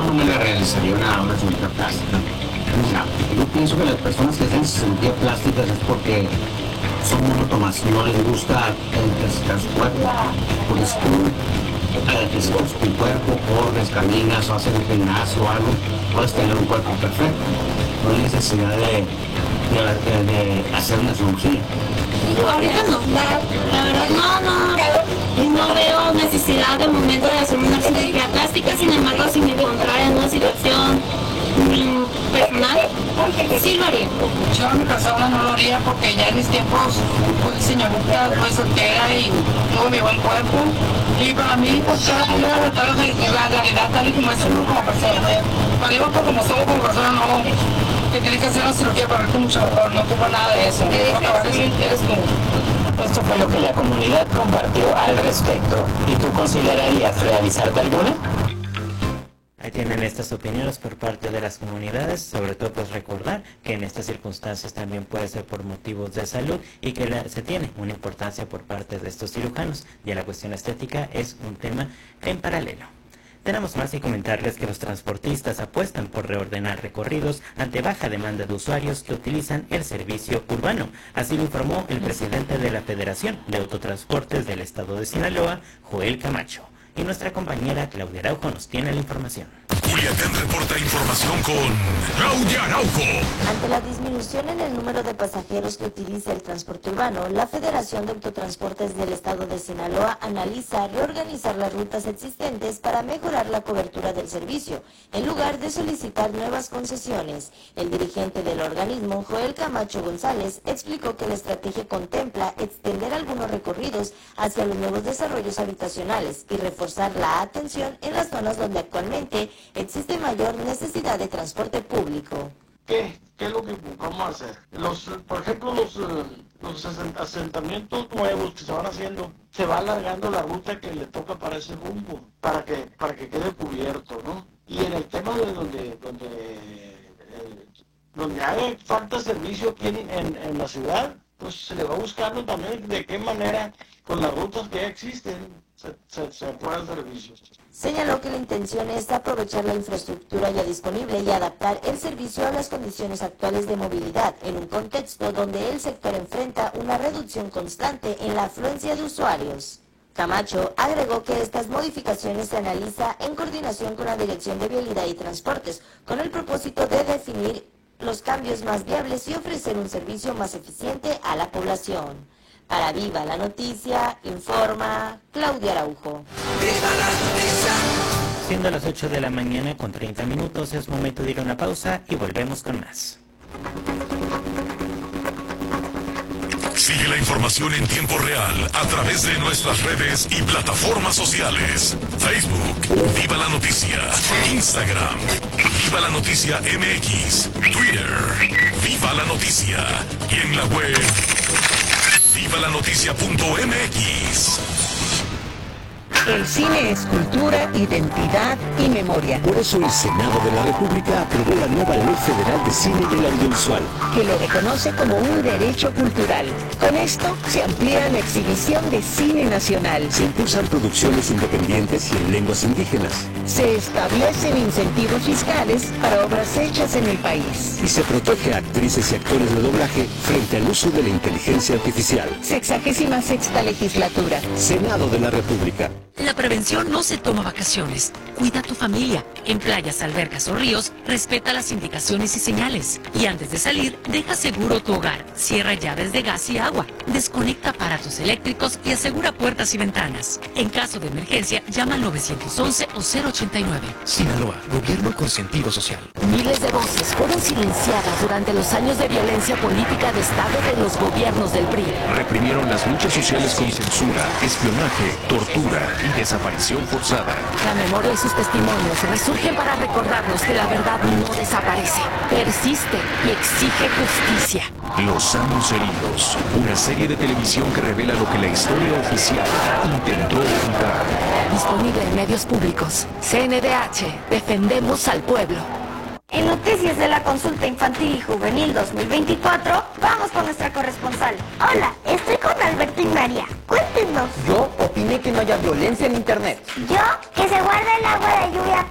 no me la realizaría una cirugía plástica. Mira, yo pienso que las personas que hacen cirugía plástica es porque son monótonas, no les gusta ejercitar su cuerpo. Porque si tú ejercitas tu cuerpo, corres, caminas o haces gimnasio o algo, puedes tener un cuerpo perfecto. No hay necesidad de hacer una cirugía. Ahorita no, la verdad no veo necesidad de momento de hacer una cirugía plástica. Sin embargo, si me encontrara en una situación personal, sí lo haría. Yo en mi persona no lo haría porque ya en mis tiempos fui señorita, fui soltera y tuve mi buen cuerpo. Y para mí, pues yo no voy a tratar la realidad tal y como es uno como persona. Cuando digo que como somos como persona, no, que tienes que hacer una cirugía para verte mucho mejor, no ocupa nada de eso. Esto fue lo que la comunidad compartió al respecto. ¿Y tú considerarías realizarte alguna? Ahí tienen estas opiniones por parte de las comunidades, sobre todo pues recordar que en estas circunstancias también puede ser por motivos de salud y que se tiene una importancia por parte de estos cirujanos. Ya la cuestión estética es un tema en paralelo. Tenemos más y comentarles que los transportistas apuestan por reordenar recorridos ante baja demanda de usuarios que utilizan el servicio urbano. Así lo informó el presidente de la Federación de Autotransportes del Estado de Sinaloa, Joel Camacho. Y nuestra compañera Claudia Araujo nos tiene la información. Culiacán reporta información con Claudia Araujo. Ante la disminución en el número de pasajeros que utiliza el transporte urbano, la Federación de Autotransportes del Estado de Sinaloa analiza reorganizar las rutas existentes para mejorar la cobertura del servicio, en lugar de solicitar nuevas concesiones. El dirigente del organismo, Joel Camacho González, explicó que la estrategia contempla extender algunos recorridos hacia los nuevos desarrollos habitacionales y reforzar la atención en las zonas donde actualmente existe mayor necesidad de transporte público. ¿Qué es lo que vamos a hacer? Por ejemplo, los asentamientos nuevos que se van haciendo, se va alargando la ruta que le toca para ese rumbo, para que quede cubierto, ¿no? Y en el tema de donde haga falta servicio aquí en la ciudad, pues se le va buscando también de qué manera, con las rutas que ya existen, se puede el servicio. Señaló que la intención es aprovechar la infraestructura ya disponible y adaptar el servicio a las condiciones actuales de movilidad en un contexto donde el sector enfrenta una reducción constante en la afluencia de usuarios. Camacho agregó que estas modificaciones se analiza en coordinación con la Dirección de Vialidad y Transportes, con el propósito de definir los cambios más viables y ofrecer un servicio más eficiente a la población. Para Viva la Noticia, informa Claudia Araujo. Siendo las 8 de la mañana con 30 minutos, es momento de ir a una pausa y volvemos con más. Sigue la información en tiempo real a través de nuestras redes y plataformas sociales. Facebook, Viva la Noticia. Instagram, Viva la Noticia MX. Twitter, Viva la Noticia. Y en la web, vivalanoticia.mx. El cine es cultura, identidad y memoria. Por eso el Senado de la República aprobó la nueva Ley Federal de Cine y el Audiovisual, que lo reconoce como un derecho cultural. Con esto se amplía la exhibición de cine nacional. Se impulsan producciones independientes y en lenguas indígenas. Se establecen incentivos fiscales para obras hechas en el país. Y se protege a actrices y actores de doblaje frente al uso de la inteligencia artificial. 66ª legislatura. Senado de la República. La prevención no se toma vacaciones. Cuida a tu familia. En playas, albercas o ríos, respeta las indicaciones y señales. Y antes de salir, deja seguro tu hogar. Cierra llaves de gas y agua. Desconecta aparatos eléctricos y asegura puertas y ventanas. En caso de emergencia, llama al 911 o 089. Sinaloa, gobierno con sentido social. Miles de voces fueron silenciadas durante los años de violencia política de Estado de los gobiernos del PRI. Reprimieron las luchas sociales con censura, espionaje, tortura y desaparición forzada. La memoria y sus testimonios resurgen para recordarnos que la verdad no desaparece, persiste y exige justicia. Los Amos Heridos, una serie de televisión que revela lo que la historia oficial intentó ocultar. Disponible en medios públicos. CNDH, defendemos al pueblo. En noticias de la consulta infantil y juvenil 2024, vamos con nuestra corresponsal. Hola, estoy con Alberto y María. Cuéntenos. Yo opiné que no haya violencia en internet. Yo, que se guarde el agua de lluvia